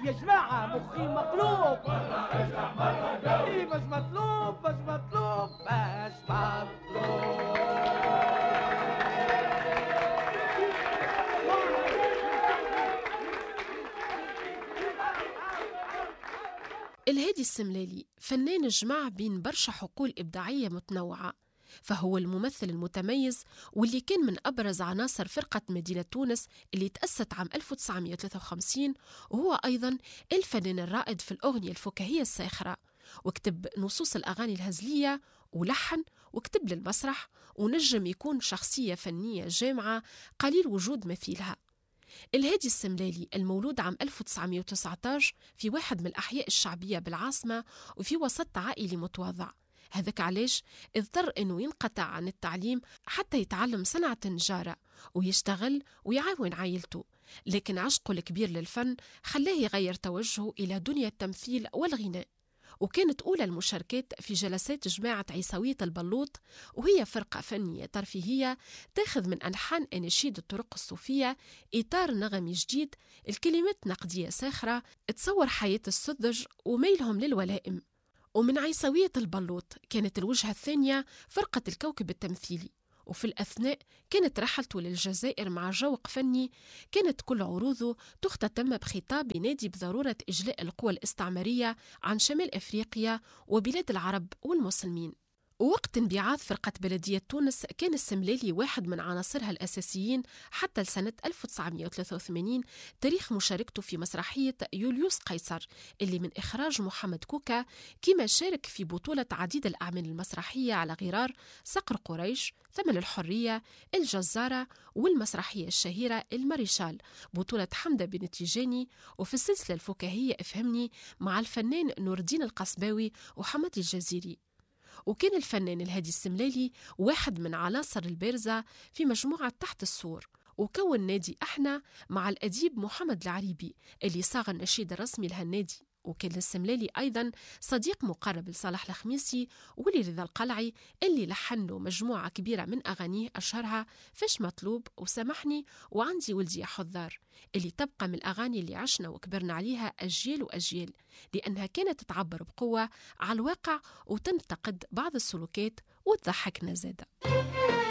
يا جماعة مخي مقلوب. إيه بس مطلوب بس مطلوب بس مطلوب. الهادي السملالي فنان جمع بين برشا حقول إبداعية متنوعة، فهو الممثل المتميز واللي كان من أبرز عناصر فرقة مدينة تونس اللي تأسست عام 1953، وهو أيضا الفنان الرائد في الأغنية الفكاهية الساخرة، وكتب نصوص الأغاني الهزلية ولحن وكتب للمسرح، ونجم يكون شخصية فنية جامعة قليل وجود مثيلها. الهادي السملالي المولود عام 1919 في واحد من الأحياء الشعبية بالعاصمة وفي وسط عائلي متواضع، هذاك علاش اضطر أنه ينقطع عن التعليم حتى يتعلم صنعة النجارة ويشتغل ويعاون عائلته، لكن عشقه الكبير للفن خلاه يغير توجهه إلى دنيا التمثيل والغناء. وكانت أولى المشاركات في جلسات جماعة عيسوية البلوط، وهي فرقة فنية ترفيهية تاخذ من ألحان أناشيد الطرق الصوفية إطار نغمي جديد، الكلمات نقدية ساخرة تصور حياة السذج وميلهم للولائم. ومن عيسوية البلوط كانت الوجهة الثانية فرقة الكوكب التمثيلي، وفي الأثناء كانت رحلته للجزائر مع جوق فني، كانت كل عروضه تختتم بخطاب ينادي بضرورة إجلاء القوى الاستعمارية عن شمال أفريقيا وبلاد العرب والمسلمين. ووقت انبعاث فرقة بلدية تونس كان السملالي واحد من عناصرها الأساسيين حتى لسنة 1983، تاريخ مشاركته في مسرحية يوليوس قيصر اللي من إخراج محمد كوكا، كما شارك في بطولة عديد الأعمال المسرحية على غرار صقر قريش، ثمن الحرية، الجزارة، والمسرحية الشهيرة الماريشال بطولة حمدة بن تيجاني، وفي السلسلة الفكاهية افهمني مع الفنان نور الدين القصباوي وحمد الجزيري. وكان الفنان الهادي السملالي واحد من عناصر البارزة في مجموعة تحت السور، وكون نادي احنا مع الأديب محمد العريبي اللي صاغ النشيد الرسمي لهالنادي. وكان السملالي أيضا صديق مقرب لصالح الخميسي ولرضا القلعي اللي لحن له مجموعة كبيرة من أغانيه أشهرها فش مطلوب وسامحني وعندي ولدي يا حذار، اللي تبقى من الأغاني اللي عشنا وكبرنا عليها أجيال وأجيال، لأنها كانت تعبر بقوة على الواقع وتنتقد بعض السلوكات وتضحكنا زادة.